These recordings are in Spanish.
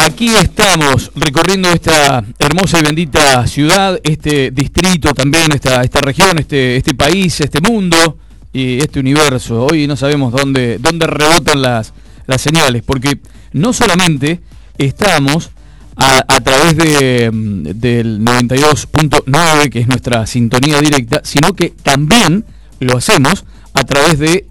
Aquí estamos recorriendo esta hermosa y bendita ciudad, este distrito también, esta región, este país, este mundo y este universo. Hoy no sabemos dónde rebotan las señales, porque no solamente estamos a través del 92.9, que es nuestra sintonía directa, sino que también lo hacemos a través de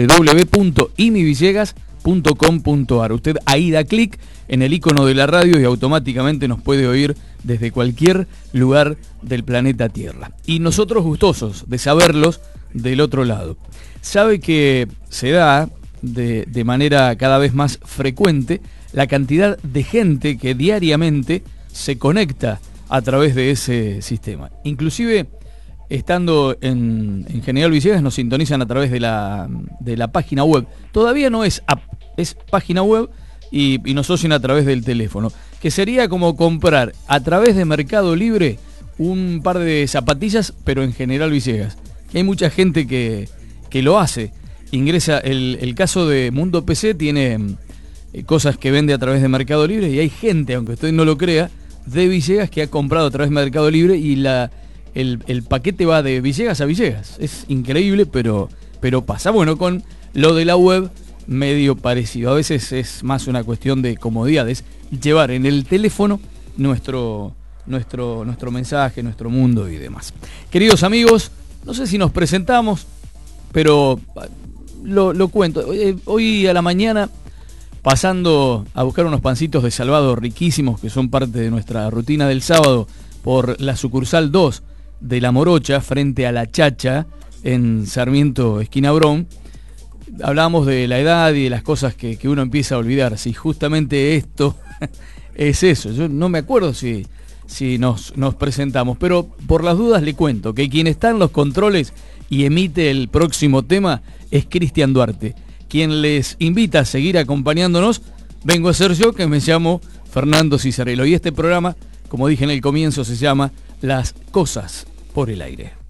www.imivillegas.com.ar. Usted ahí da clic en el icono de la radio y automáticamente nos puede oír desde cualquier lugar del planeta Tierra. Y nosotros gustosos de saberlos del otro lado. Sabe que se da de manera cada vez más frecuente la cantidad de gente que diariamente se conecta a través de ese sistema. Inclusive, estando en General Villegas, nos sintonizan a través de la página web. Todavía no es app, es página web y nos oyen a través del teléfono. Que sería como comprar a través de Mercado Libre un par de zapatillas, pero en General Villegas. Hay mucha gente que lo hace. Ingresa, el caso de Mundo PC tiene cosas que vende a través de Mercado Libre y hay gente, aunque usted no lo crea, de Villegas que ha comprado a través de Mercado Libre y el paquete va de Villegas a Villegas. Es increíble, pero pasa. Bueno, con lo de la web, medio parecido. A veces es más una cuestión de comodidad, es llevar en el teléfono nuestro mensaje, nuestro mundo y demás. Queridos amigos, no sé si nos presentamos, pero lo cuento. Hoy a la mañana, pasando a buscar unos pancitos de salvado riquísimos que son parte de nuestra rutina del sábado por la sucursal 2 de La Morocha, frente a La Chacha, en Sarmiento, esquina Brón, hablábamos de la edad y de las cosas que uno empieza a olvidar. Si justamente esto es eso. Yo no me acuerdo si nos presentamos, pero por las dudas le cuento que quien está en los controles y emite el próximo tema es Cristian Duarte. Quien les invita a seguir acompañándonos vengo a ser yo, que me llamo Fernando Cisarello. Y este programa, como dije en el comienzo, se llama Las Cosas por el Aire.